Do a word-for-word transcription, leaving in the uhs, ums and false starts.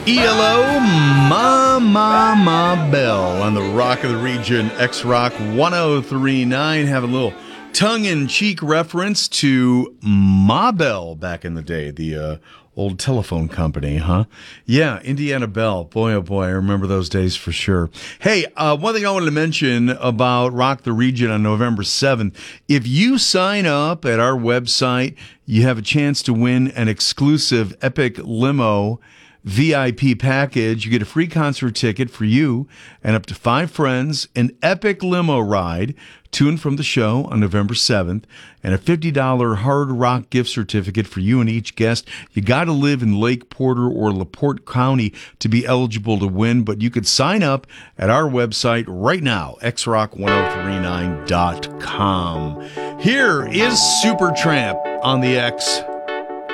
E L O, Ma Ma Ma Bell on the Rock of the Region, X-Rock one oh three point nine. Have a little tongue-in-cheek reference to Ma Bell back in the day, the uh, old telephone company, huh? Yeah, Indiana Bell. Boy, oh boy, I remember those days for sure. Hey, uh, one thing I wanted to mention about Rock the Region on November seventh, if you sign up at our website, you have a chance to win an exclusive Epic Limo V I P package. You get a free concert ticket for you and up to five friends, an epic limo ride to and from the show on November seventh, and a fifty dollars Hard Rock gift certificate for you and each guest. You got to live in Lake Porter or LaPorte County to be eligible to win, but you could sign up at our website right now, x rock ten thirty-nine dot com. Here is Supertramp on the X.